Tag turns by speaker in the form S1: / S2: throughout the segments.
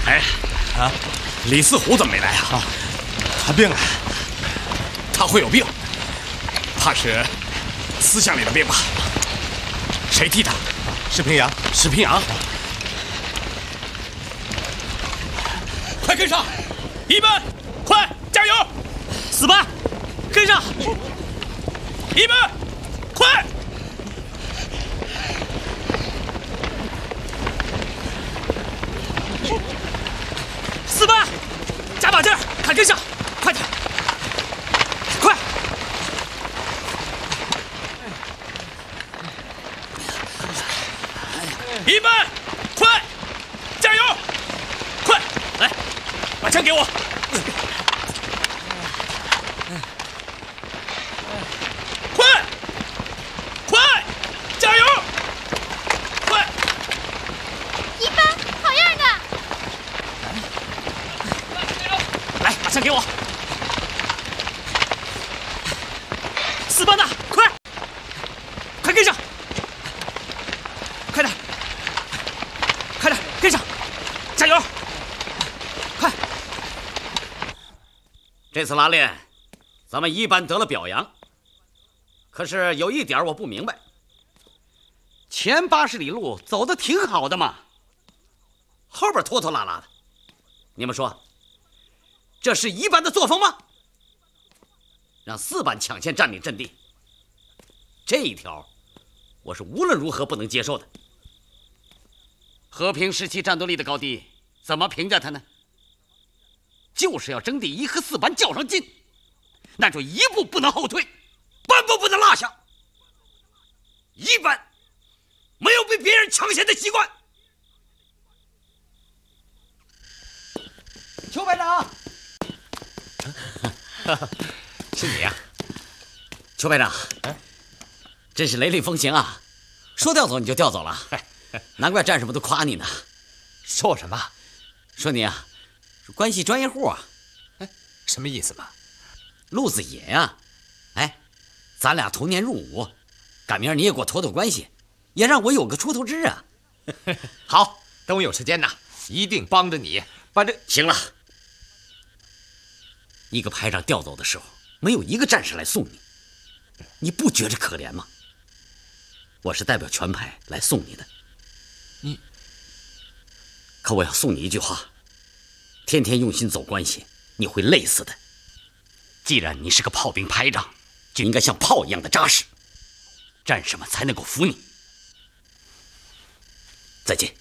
S1: 哎，啊，李四虎怎么没来啊？
S2: 他病了。
S1: 他会有病？怕是思想里的病吧？谁替他？
S2: 石平阳。
S1: 石平阳，快跟上！一班，快加油！4班，跟上！一班，快！4班，加把劲儿，快跟上！快点，快！一班，快，加油！快，来，把枪给我！快，快，加油！快！
S3: 一班，好样的！
S1: 来，把枪给我！4班的，快，快跟上！快点！快点，跟上！加油！快！
S4: 这次拉练，咱们一班得了表扬。可是有一点我不明白，前80里路走得挺好的嘛，后边拖拖拉拉的，你们说，这是一班的作风吗？让4班抢先占领阵地，这一条，我是无论如何不能接受的。和平时期战斗力的高低，怎么评价它呢？就是要争第一，和4班较上劲，那就一步不能后退，半步不能落下。一班没有被别人抢先的习惯。邱班长，是你呀，邱班长，真是雷厉风行啊！说调走你就调走了。难怪战士们都夸你呢。
S2: 说我什么？
S4: 说你啊，是关系专业户啊。
S2: 什么意思嘛？
S4: 陆子野呀，哎，咱俩同年入伍，赶明儿你也给我托托关系，也让我有个出头之日啊。
S2: 好，等我有时间呐，一定帮着你把这……
S4: 行了，一个排长调走的时候，没有一个战士来送你，你不觉着可怜吗？我是代表全排来送你的。可我要送你一句话：天天用心走关系，你会累死的。既然你是个炮兵排长，就应该像炮一样的扎实，战士们才能够服你。再见。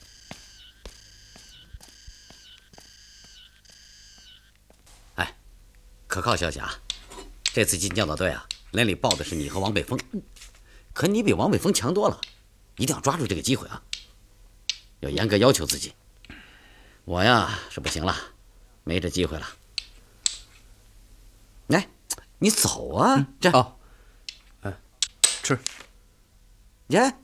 S4: 哎，可靠消息啊！这次进教导队啊，连里报的是你和王北峰，可你比王北峰强多了，一定要抓住这个机会啊！要严格要求自己。我呀是不行了，没这机会了。来，你走啊！这
S2: 哦，吃。
S4: 耶。